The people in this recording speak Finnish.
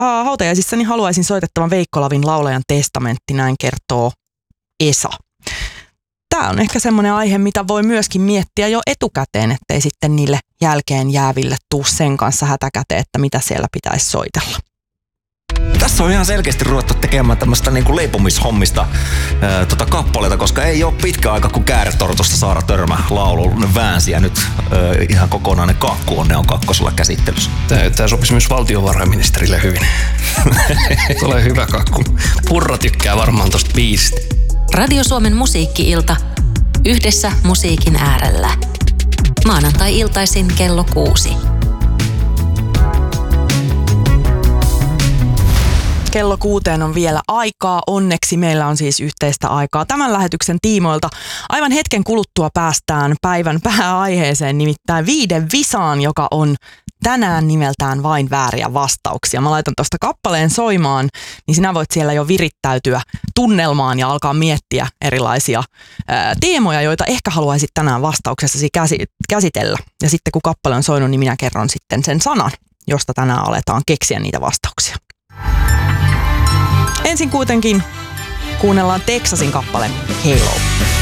hautajaisissani haluaisin soitettavan Veikko Lavin Laulajan testamentti, näin kertoo Esa. Tämä on ehkä semmoinen aihe, mitä voi myöskin miettiä jo etukäteen, ettei sitten niille jälkeen jääville tuu sen kanssa hätäkäteen, että mitä siellä pitäisi soitella. Tässä on ihan selkeästi ruvettu tekemään tämmöistä niinku leipomishommista kappaleita, koska ei ole pitkä aika, kun Kääretortusta Saara Törmä laulun väänsi ja nyt ihan kokonainen kakku on kakkosella käsittelyssä. Tämä sopisi myös valtiovarainministerille hyvin. Tulee hyvä kakku. Purra tykkää varmaan tosta biisistä. Radio Suomen musiikki-ilta. Yhdessä musiikin äärellä. Maanantai-iltaisin kello 6. Kello 6 on vielä aikaa. Onneksi meillä on siis yhteistä aikaa tämän lähetyksen tiimoilta. Aivan hetken kuluttua päästään päivän pääaiheeseen, nimittäin 5 visaan, joka on tänään nimeltään vain vääriä vastauksia. Mä laitan tuosta kappaleen soimaan, niin sinä voit siellä jo virittäytyä tunnelmaan ja alkaa miettiä erilaisia teemoja, joita ehkä haluaisit tänään vastauksessasi käsitellä. Ja sitten kun kappale on soinut, niin minä kerron sitten sen sanan, josta tänään aletaan keksiä niitä vastauksia. Ensin kuitenkin kuunnellaan Texasin kappale Halo.